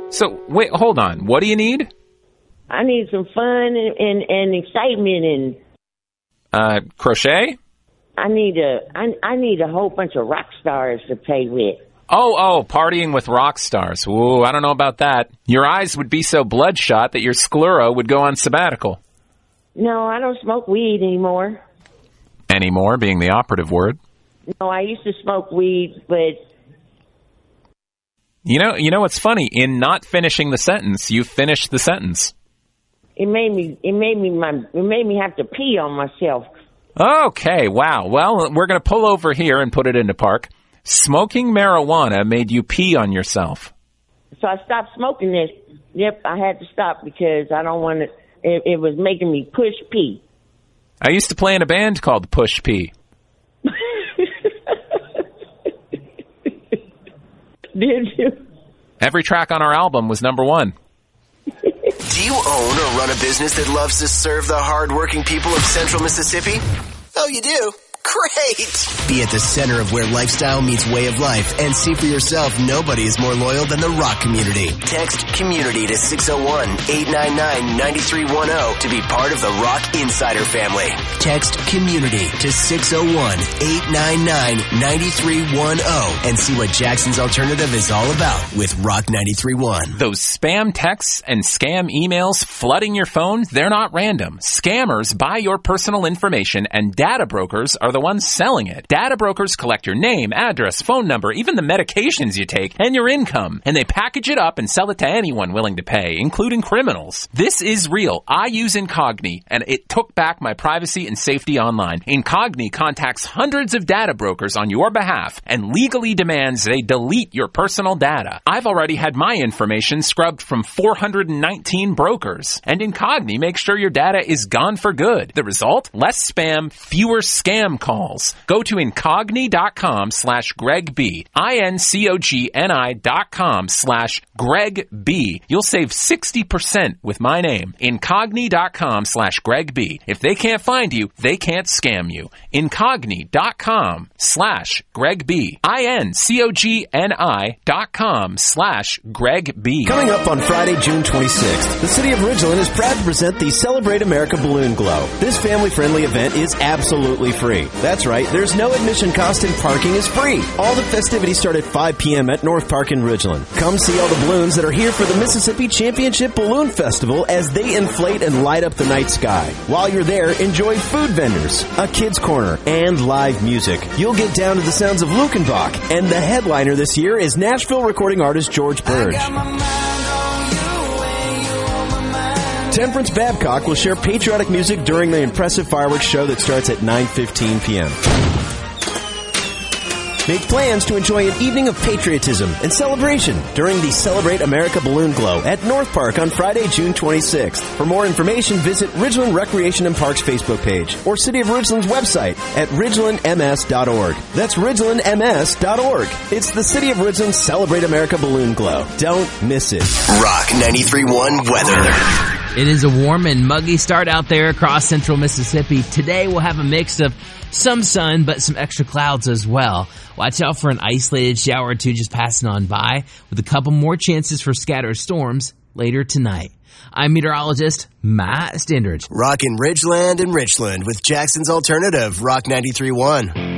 So, wait, hold on. What do you need? I need some fun and excitement and... crochet? I need a whole bunch of rock stars to play with. Oh, partying with rock stars. Ooh, I don't know about that. Your eyes would be so bloodshot that your sclera would go on sabbatical. No, I don't smoke weed anymore. Anymore being the operative word. No, I used to smoke weed, but... You know what's funny? In not finishing the sentence, you finished the sentence. It made me have to pee on myself. Okay, wow. Well, we're going to pull over here and put it into park. Smoking marijuana made you pee on yourself. So I stopped smoking it. Yep, I had to stop because I don't want to. It was making me push pee. I used to play in a band called Push P. Did you? Every track on our album was number 1. Do you own or run a business that loves to serve the hard-working people of Central Mississippi? Oh, you do? Great! Be at the center of where lifestyle meets way of life and see for yourself nobody is more loyal than the Rock community. Text COMMUNITY to 601-899-9310 to be part of the Rock Insider family. Text COMMUNITY to 601-899-9310 and see what Jackson's Alternative is all about with Rock 93.1. Those spam texts and scam emails flooding your phone, they're not random. Scammers buy your personal information and data brokers are the ones selling it. Data brokers collect your name, address, phone number, even the medications you take, and your income. And they package it up and sell it to anyone willing to pay, including criminals. This is real. I use Incogni, and it took back my privacy and safety online. Incogni contacts hundreds of data brokers on your behalf and legally demands they delete your personal data. I've already had my information scrubbed from 419 brokers. And Incogni makes sure your data is gone for good. The result? Less spam, fewer scam calls. Go to incogni.com/GregB. incogni.com/GregB. You'll save 60% with my name. Incogni.com/GregB. If they can't find you, they can't scam you. Incogni.com/GregB. incogni.com/GregB. Coming up on Friday, June 26th, the City of Ridgeland is proud to present the Celebrate America Balloon Glow. This family-friendly event is absolutely free. That's right, there's no admission cost and parking is free. All the festivities start at 5 p.m. at North Park in Ridgeland. Come see all the balloons that are here for the Mississippi Championship Balloon Festival as they inflate and light up the night sky. While you're there, enjoy food vendors, a kids corner, and live music. You'll get down to the sounds of Lukenbach, and the headliner this year is Nashville recording artist George Purge. Temperance Babcock will share patriotic music during the impressive fireworks show that starts at 9:15 p.m. Make plans to enjoy an evening of patriotism and celebration during the Celebrate America Balloon Glow at North Park on Friday, June 26th. For more information, visit Ridgeland Recreation and Parks Facebook page or City of Ridgeland's website at ridgelandms.org. That's ridgelandms.org. It's the City of Ridgeland's Celebrate America Balloon Glow. Don't miss it. Rock 93.1 weather. It is a warm and muggy start out there across central Mississippi. Today we'll have a mix of some sun, but some extra clouds as well. Watch out for an isolated shower or two just passing on by, with a couple more chances for scattered storms later tonight. I'm meteorologist Matt Standridge. Rockin' Ridgeland and Richland with Jackson's Alternative, Rock 93.1.